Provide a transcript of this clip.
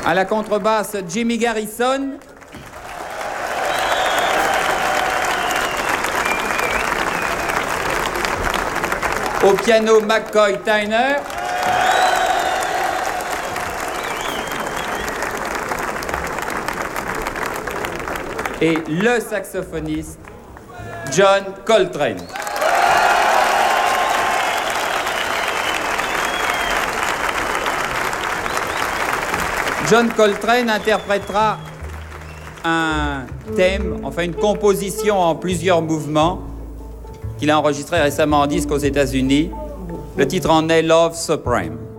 À la contrebasse, Jimmy Garrison. Au piano, McCoy Tyner. Et le saxophoniste, John Coltrane. John Coltrane interprétera un thème, enfin une composition en plusieurs mouvements qu'il a enregistré récemment en disque aux États-Unis. Le titre en est Love Supreme.